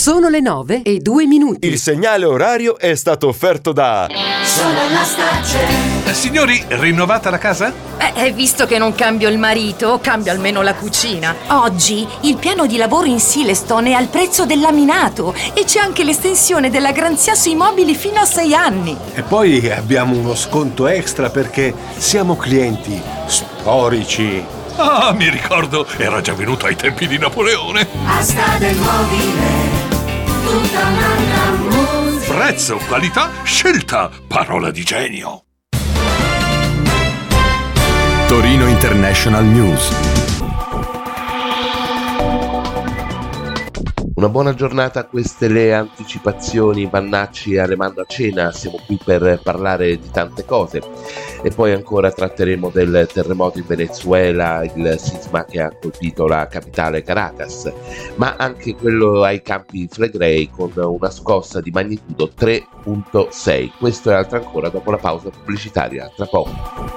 Sono le 9:02. Il segnale orario è stato offerto da Solar Starcell. Signori, rinnovata la casa? Visto che non cambio il marito, cambio almeno la cucina. Oggi il piano di lavoro in Silestone è al prezzo del laminato e c'è anche l'estensione della garanzia sui mobili fino a 6 anni. E poi abbiamo uno sconto extra perché siamo clienti storici. Ah, mi ricordo, era già venuto ai tempi di Napoleone. Asta del mobile, tutta un'altra musica. Prezzo, qualità, scelta, parola di genio. Torino International News. Una buona giornata, queste le anticipazioni. Vannacci e Alemanno a cena, siamo qui per parlare di tante cose e poi ancora tratteremo del terremoto in Venezuela, il sisma che ha colpito la capitale Caracas, ma anche quello ai Campi Flegrei con una scossa di magnitudo 3.6. Questo e altro ancora dopo la pausa pubblicitaria, tra poco.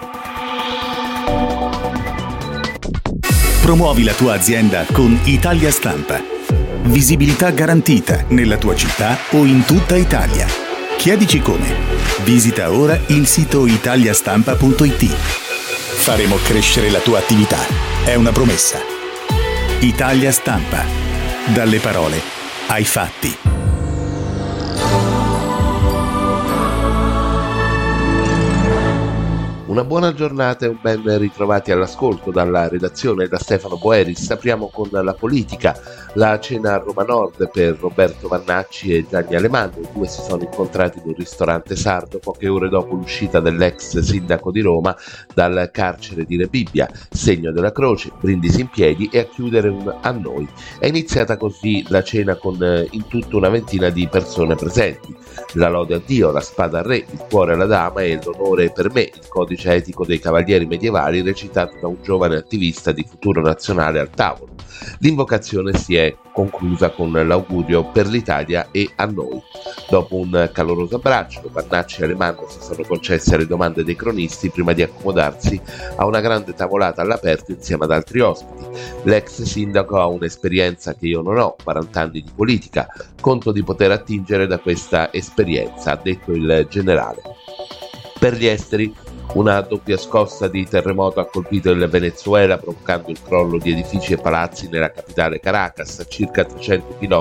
Promuovi la tua azienda con Italia Stampa. Visibilità garantita nella tua città o in tutta Italia. Chiedici come. Visita ora il sito italiastampa.it. Faremo crescere la tua attività. È una promessa. Italia Stampa. Dalle parole ai fatti. Una buona giornata e un ben ritrovati all'ascolto dalla redazione da Stefano Boeris. Apriamo con la politica. La cena a Roma Nord per Roberto Vannacci e Gianni Alemanno. I due si sono incontrati in un ristorante sardo poche ore dopo l'uscita dell'ex sindaco di Roma dal carcere di Rebibbia. Segno della croce, brindisi in piedi e a chiudere un "a noi". È iniziata così la cena con in tutto una ventina di persone presenti. La lode a Dio, la spada al re, il cuore alla dama e l'onore per me, il codice etico dei cavalieri medievali recitato da un giovane attivista di Futuro Nazionale al tavolo. L'invocazione si è conclusa con l'augurio per l'Italia e a noi. Dopo un caloroso abbraccio, Vannacci e Alemanno si sono concessi alle domande dei cronisti prima di accomodarsi a una grande tavolata all'aperto insieme ad altri ospiti. L'ex sindaco ha un'esperienza che io non ho, 40 anni di politica. Conto di poter attingere da questa esperienza, ha detto il generale. Per gli esteri, una doppia scossa di terremoto ha colpito il Venezuela, provocando il crollo di edifici e palazzi nella capitale Caracas, a circa 300 km